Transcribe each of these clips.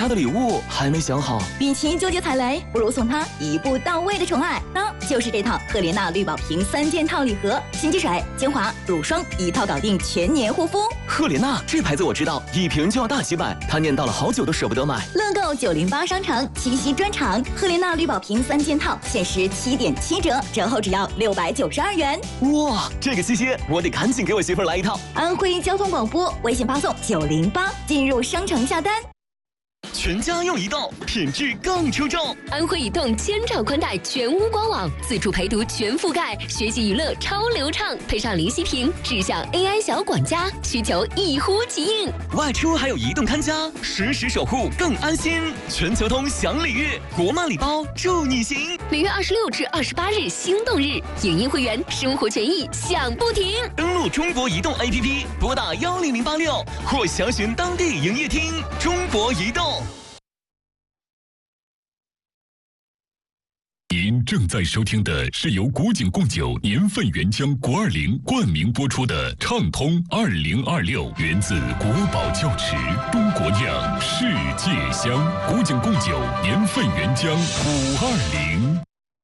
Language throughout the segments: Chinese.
他的礼物还没想好。 与其纠结踩雷，不如送他一步到位的宠爱，那就是这套赫莲娜绿宝瓶3件套礼盒，洗洁水、精华、乳霜一套搞定全年护肤。 赫莲娜这牌子我知道，一瓶就要大几百，他念叨了好久都舍不得买。 乐购908商城七夕专场，赫莲娜绿宝瓶3件套限时7.7折，折后只要692元。 哇，这个七夕我得赶紧给我媳妇来一套。 安徽交通广播微信发送908进入商城下单。 全家用移动，品质更出众。 安徽移动千兆宽带全屋官网，自助陪读全覆盖，学习娱乐超流畅，配上零息屏，智享 AI 小管家，需求一呼即应。 外出还有移动看家，实时守护更安心。全球通享礼遇，国漫礼包祝你行。 6月26至28日心动日，影音会员生活权益享不停。 登录中国移动 APP， 拨打10086或详询当地营业厅。中国移动。 您正在收听的是由古井贡酒年份原浆国20冠名播出的畅通2026，源自国宝窖池，中国酿，世界香。古井贡酒年份原浆520。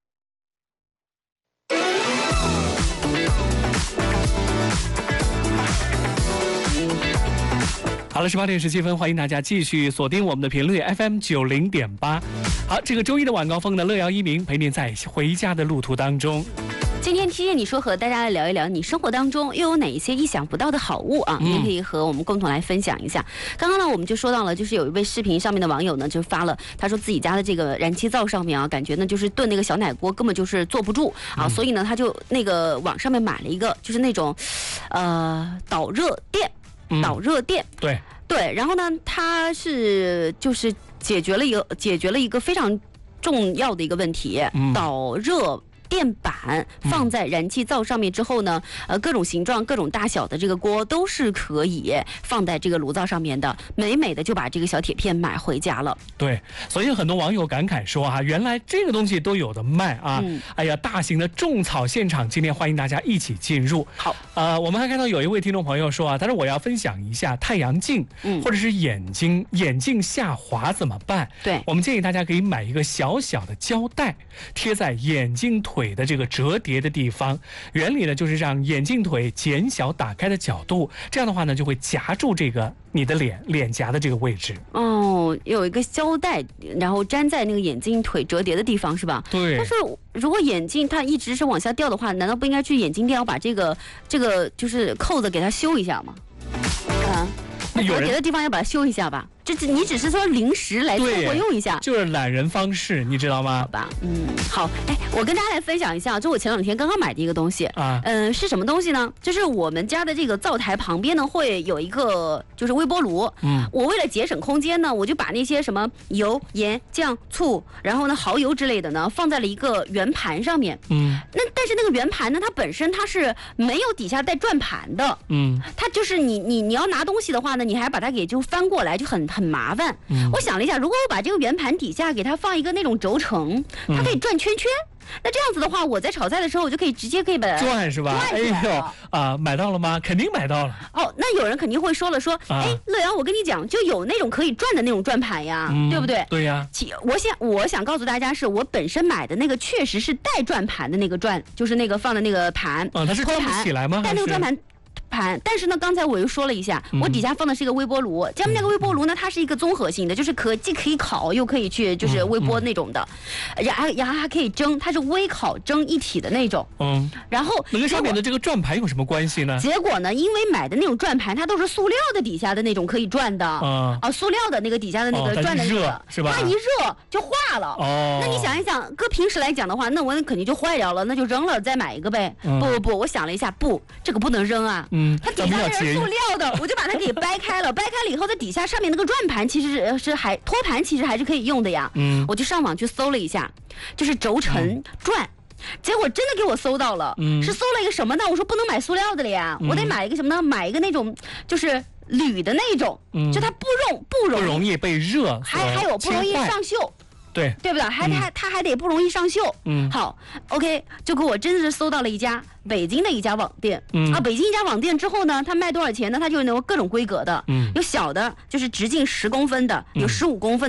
好了，18点17分，欢迎大家继续锁定我们的频率 FM 90.8。好，这个周一的晚高峰呢，乐瑶一鸣陪您在回家的路途当中。 今天听见你说和大家来聊一聊，你生活当中又有哪一些意想不到的好物啊？你可以和我们共同来分享一下。刚刚呢，我们就说到了，就是有一位视频上面的网友呢，就发了，他说自己家的这个燃气灶上面啊，感觉呢就是炖那个小奶锅根本就是坐不住啊，所以呢，他就那个网上面买了一个，就是那种，导热垫。对，然后呢，它是就是解决了一个非常重要的一个问题，导热垫板放在燃气灶上面之后呢，各种形状、各种大小的这个锅都是可以放在这个炉灶上面的，美美的就把这个小铁片买回家了。 对，所以很多网友感慨说啊，原来这个东西都有的卖啊！哎呀，大型的种草现场，今天欢迎大家一起进入。 好， 我们还看到有一位听众朋友说啊，他说我要分享一下太阳镜，或者是眼镜下滑怎么办？ 对， 我们建议大家可以买一个小小的胶带，贴在眼镜腿的这个折叠的地方，原理呢就是让眼镜腿减小打开的角度，这样的话呢就会夹住这个你的脸颊的这个位置。 哦，有一个胶带，然后粘在那个眼镜腿折叠的地方是吧？ 对。 但是如果眼镜它一直是往下掉的话，难道不应该去眼镜店要把这个就是扣子给它修一下吗？啊，那折叠的地方要把它修一下吧？你只是说临时来凑合用一下， 就是懒人方式，你知道吗？ 好吧，好，我跟大家来分享一下，就我前2天刚刚买的一个东西啊，是什么东西呢？就是我们家的这个灶台旁边呢会有一个就是微波炉，我为了节省空间呢，我就把那些什么油、盐、酱、醋，然后呢蚝油之类的呢放在了一个圆盘上面，但是那个圆盘呢，它本身它是没有底下带转盘的，它就是你要拿东西的话呢，你还把它给就翻过来，就很麻烦。我想了一下，如果我把这个圆盘底下给它放一个那种轴承，它可以转圈圈。那这样子的话，我在炒菜的时候，我就可以直接可以把它转是吧？哎呦买到了吗？肯定买到了。 哦，那有人肯定会说了，乐瑶，我跟你讲，就有那种可以转的那种转盘呀，对不对？ 对呀。 我想告诉大家，是我本身买的那个确实是带转盘的那个转，就是那个放的那个盘。 它是转不起来吗？ 带那个转盘。但是呢，刚才我又说了一下，我底下放的是一个微波炉，咱们那个微波炉呢，它是一个综合性的，就是既可以烤又可以去就是微波那种的，然后还可以蒸，它是微烤蒸一体的那种。然后那跟上面的这个转盘有什么关系呢？ 结果呢，因为买的那种转盘它都是塑料的底下的那种可以转的，塑料的那个底下的那个转的那个， 是吧？ 它一热就化了。那你想一想，搁平时来讲的话，那我肯定就坏掉了，那就扔了，再买一个呗。不，我想了一下，这个不能扔啊。它底下是塑料的，我就把它给掰开了。掰开了以后，它底下上面那个转盘其实托盘其实还是可以用的呀。我就上网去搜了一下，就是轴承转。结果真的给我搜到了，是搜了一个什么呢？我说不能买塑料的了呀，我得买一个什么呢？买一个那种就是铝的那种，就它不容易被热， 还有不容易上锈。 对不对？它还得不容易上锈。好 ，OK， 就给我真的是搜到了北京的一家网店。北京一家网店之后呢，它卖多少钱呢？它就有那种各种规格的，有小的，就是直径10公分的，有15公分。